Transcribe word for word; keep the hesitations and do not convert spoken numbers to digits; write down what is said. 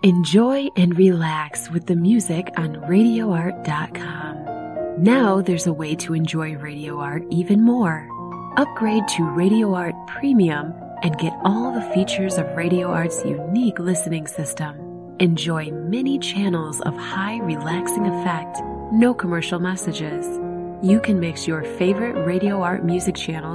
Enjoy and relax with the music on radio art dot com. Now there's a way to enjoy Radio Art even more. Upgrade to Radio Art Premium and get all the features of Radio Art's unique listening system. Enjoy many channels of high relaxing effect, no commercial messages. You can mix your favorite Radio Art music channels